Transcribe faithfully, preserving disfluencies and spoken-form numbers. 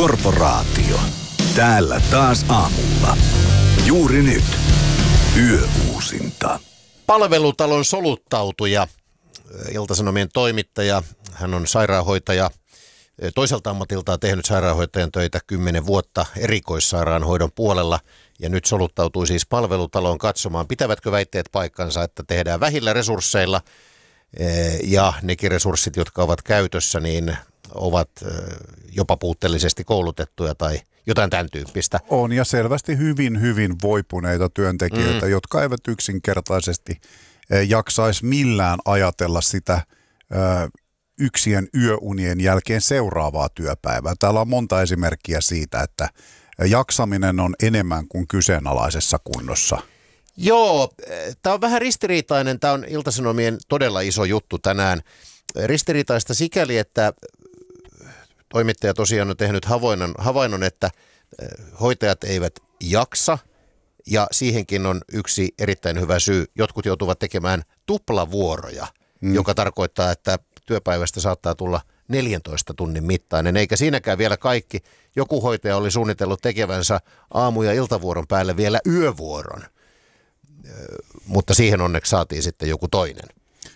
Korporaatio. Täällä taas aamulla. Juuri nyt. Yöuusinta. Palvelutalon soluttautuja. Ilta-Sanomien toimittaja. Hän on sairaanhoitaja. Toiselta ammatiltaan tehnyt sairaanhoitajan töitä kymmenen vuotta erikoissairaanhoidon puolella. Ja nyt soluttautui siis palvelutaloon katsomaan, pitävätkö väitteet paikkansa, että tehdään vähillä resursseilla. Ja nekin resurssit, jotka ovat käytössä, niin ovat jopa puutteellisesti koulutettuja tai jotain tämän tyyppistä. On ja selvästi hyvin, hyvin voipuneita työntekijöitä, mm. jotka eivät yksinkertaisesti jaksaisi millään ajatella sitä yksien yöunien jälkeen seuraavaa työpäivää. Täällä on monta esimerkkiä siitä, että jaksaminen on enemmän kuin kyseenalaisessa kunnossa. Joo, tämä on vähän ristiriitainen. Tämä on Ilta-Sanomien todella iso juttu tänään. Ristiriitaista sikäli, että toimittaja tosiaan on tehnyt havainnon, havainnon, että hoitajat eivät jaksa, ja siihenkin on yksi erittäin hyvä syy. Jotkut joutuvat tekemään tuplavuoroja, mm. joka tarkoittaa, että työpäivästä saattaa tulla neljäntoista tunnin mittainen, eikä siinäkään vielä kaikki. Joku hoitaja oli suunnitellut tekevänsä aamu- ja iltavuoron päälle vielä yövuoron, mutta siihen onneksi saatiin sitten joku toinen.